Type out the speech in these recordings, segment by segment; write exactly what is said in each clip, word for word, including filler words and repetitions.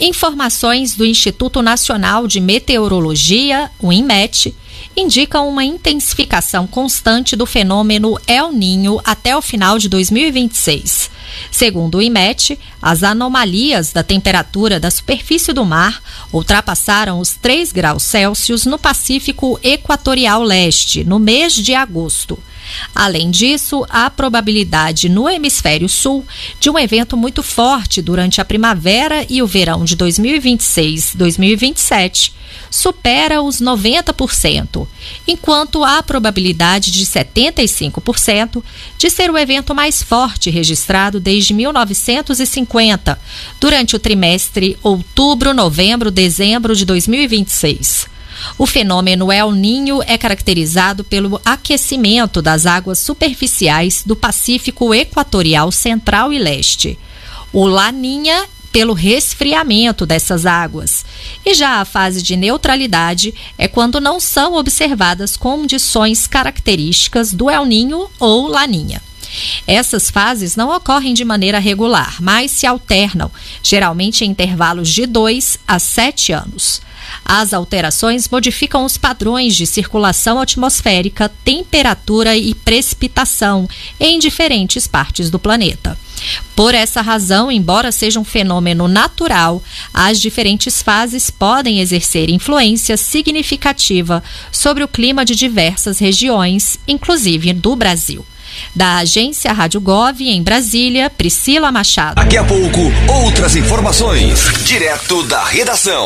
Informações do Instituto Nacional de Meteorologia, o INMET, indicam uma intensificação constante do fenômeno El Niño até o final de dois mil e vinte e seis. Segundo o INMET, as anomalias da temperatura da superfície do mar ultrapassaram os três graus Celsius no Pacífico Equatorial Leste, no mês de agosto. Além disso, há probabilidade no hemisfério sul de um evento muito forte durante a primavera e o verão de dois mil e vinte e seis a dois mil e vinte e sete, supera os noventa por cento, enquanto há probabilidade de setenta e cinco por cento de ser o evento mais forte registrado desde mil novecentos e cinquenta, durante o trimestre outubro-novembro-dezembro de dois mil e vinte e seis. O fenômeno El Niño é caracterizado pelo aquecimento das águas superficiais do Pacífico Equatorial Central e Leste. O Laninha pelo resfriamento dessas águas. E já a fase de neutralidade é quando não são observadas condições características do El Niño ou Laninha. Essas fases não ocorrem de maneira regular, mas se alternam, geralmente em intervalos de dois a sete anos. As alterações modificam os padrões de circulação atmosférica, temperatura e precipitação em diferentes partes do planeta. Por essa razão, embora seja um fenômeno natural, as diferentes fases podem exercer influência significativa sobre o clima de diversas regiões, inclusive do Brasil. Da agência Rádio Gov, em Brasília, Priscila Machado. Daqui a pouco, outras informações, direto da redação.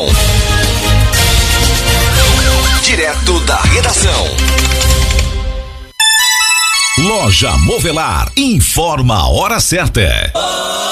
Direto da redação. Loja Movelar informa a hora certa.